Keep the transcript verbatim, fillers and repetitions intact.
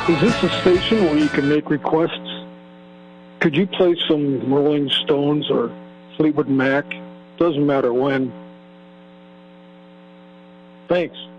Is this a station where you can make requests? Could you play some Rolling Stones or Fleetwood Mac? Doesn't matter when. Thanks.